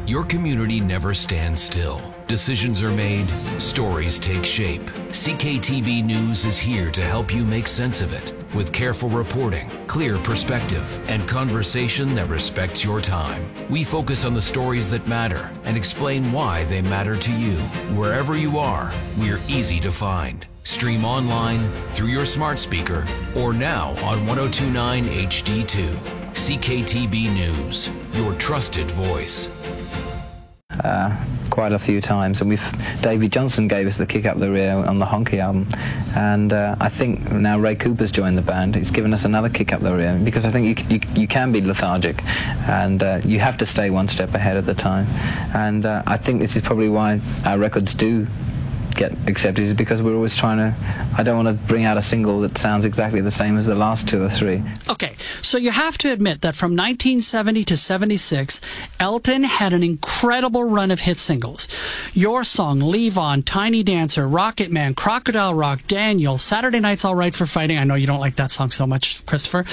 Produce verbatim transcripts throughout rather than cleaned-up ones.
Your community never stands still. Decisions are made, stories take shape. C K T B News is here to help you make sense of it with careful reporting, clear perspective, and conversation that respects your time. We focus on the stories that matter and explain why they matter to you. Wherever you are, we're easy to find. Stream online, through your smart speaker, or now on one oh two point nine H D two. C K T B News, your trusted voice. Uh, quite a few times, and we've Davey Johnson gave us the kick up the rear on the Honky album, and uh, I think now Ray Cooper's joined the band. He's given us another kick up the rear, because I think you you, you can be lethargic, and uh, you have to stay one step ahead of the time, and uh, I think this is probably why our records do get accepted, is because we're always trying to, I don't want to bring out a single that sounds exactly the same as the last two or three. Okay, so you have to admit that from nineteen seventy to seventy-six, Elton had an incredible run of hit singles. Your Song, Leave On, Tiny Dancer, Rocket Man, Crocodile Rock, Daniel, Saturday Night's All Right for Fighting. I know you don't like that song so much, Christopher.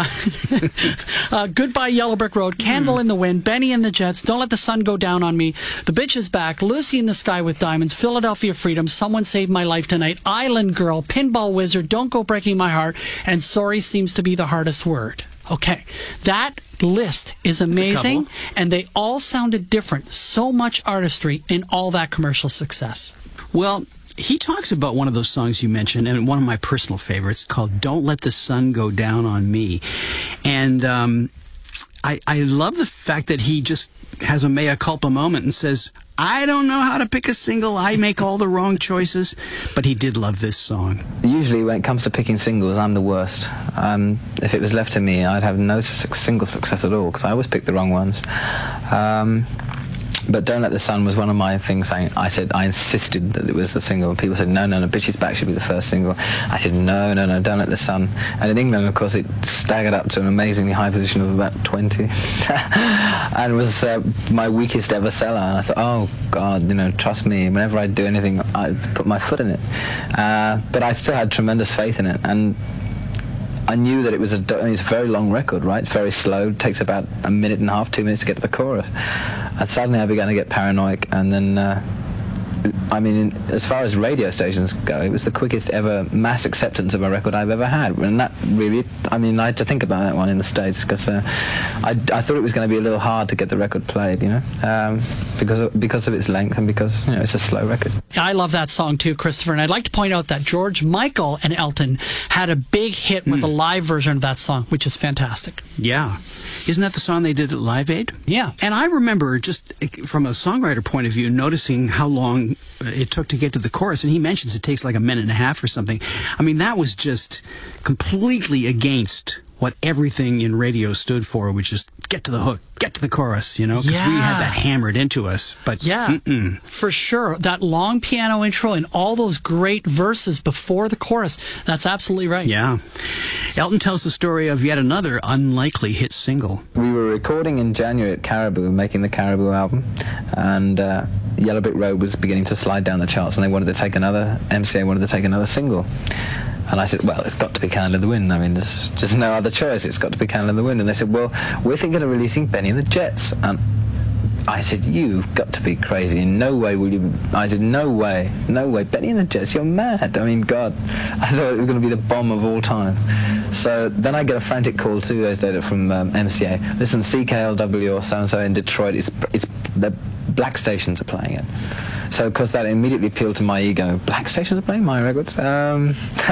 Uh, uh, Goodbye Yellow Brick Road, Candle in the Wind, Benny and the Jets, Don't Let the Sun Go Down on Me, The Bitch Is Back, Lucy in the Sky with Diamonds, Philadelphia Freedom, Someone Saved My Life Tonight, Island Girl, Pinball Wizard, Don't Go Breaking My Heart, and Sorry Seems to Be the Hardest Word. Okay, that list is amazing, and they all sounded different. So much artistry in all that commercial success. Well, he talks about one of those songs you mentioned, and one of my personal favorites, called Don't Let the Sun Go Down on Me. And um, I, I love the fact that he just has a mea culpa moment and says, I don't know how to pick a single. I make all the wrong choices. But he did love this song. Usually when it comes to picking singles, I'm the worst. Um, if it was left to me, I'd have no su- single success at all, because I always pick the wrong ones. Um, but Don't Let the Sun was one of my things. I, I said, I insisted that it was the single. People said, no, no, no, Bitch Is Back should be the first single. I said, no, no, no, Don't Let the Sun. And in England, of course, it staggered up to an amazingly high position of about twenty. And was uh, my weakest ever seller. And I thought, oh, God, you know, trust me, whenever I do anything, I put my foot in it. Uh, but I still had tremendous faith in it. And I knew that it was a, I mean, it's a very long record, right? It's very slow. It takes about a minute and a half, two minutes to get to the chorus. And suddenly I began to get paranoid, and then, uh, I mean, in, as far as radio stations go, it was the quickest ever mass acceptance of a record I've ever had. And that really, I mean, I had to think about that one in the States, because uh, I, I thought it was going to be a little hard to get the record played, you know, um, because of, because of its length and because, you know, it's a slow record. I love that song too, Christopher, and I'd like to point out that George Michael and Elton had a big hit with mm. a live version of that song, which is fantastic. Yeah. Isn't that the song they did at Live Aid? Yeah. And I remember, just from a songwriter point of view, noticing how long it took to get to the chorus. And he mentions it takes like a minute and a half or something. I mean, that was just completely against what everything in radio stood for, which is get to the hook, get to the chorus, you know, because yeah. we had that hammered into us. But yeah, mm-mm. for sure. That long piano intro and all those great verses before the chorus. That's absolutely right. Yeah. Elton tells the story of yet another unlikely hit single. We were recording in January at Caribou, making the Caribou album, and uh, Yellow Brick Road was beginning to slide down the charts, and they wanted to take another, M C A wanted to take another single. And I said, well, it's got to be Candle in the Wind. I mean, there's just no other choice. It's got to be Candle in the Wind. And they said, well, we're thinking of releasing Benny and the Jets. And I said, you've got to be crazy. In no way will you... I said, no way, no way. Benny and the Jets, you're mad. I mean, God, I thought it was going to be the bomb of all time. So then I get a frantic call two days later from um, M C A. Listen, C K L W or so-and-so in Detroit, it's, it's the black stations are playing it. So, of course, that immediately appealed to my ego. Black stations are playing my records? Um,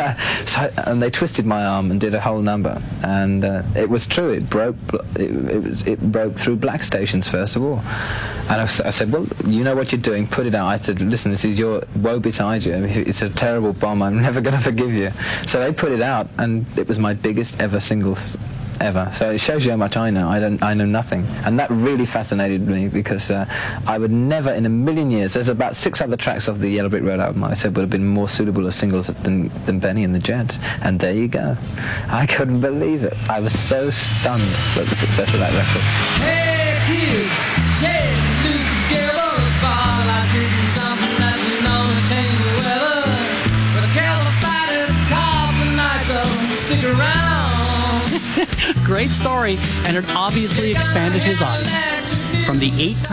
so, and they twisted my arm and did a whole number. And uh, it was true. It broke it, it, was, it broke through black stations, first of all. And I, I said, well, you know what you're doing. Put it out. I said, listen, this is your woe betide you. It's a terrible bomb. I'm never going to forgive you. So they put it out, and it was my biggest ever single ever. So it shows you how much I know. I don't. I know nothing, and that really fascinated me, because uh, I would never, in a million years. There's about six other tracks of the Yellow Brick Road album I said would have been more suitable as singles than than Benny and the Jets, and there you go. I couldn't believe it. I was so stunned at the success of that record. Hey kids, say lose together, spotlight hitting something that you know to change the weather. But I can't fight it, call tonight, so stick around. Great story, and it obviously expanded his audience. From the eight